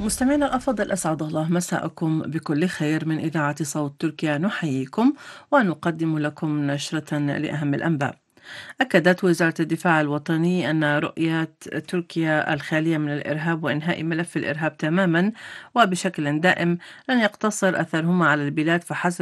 مستمعينا الأفاضل، أسعد الله مساءكم بكل خير. من إذاعة صوت تركيا نحييكم ونقدم لكم نشرة لأهم الأنباء. أكدت وزارة الدفاع الوطني أن رؤية تركيا الخالية من الإرهاب وإنهاء ملف الإرهاب تماما وبشكل دائم لن يقتصر أثرهما على البلاد فحسب،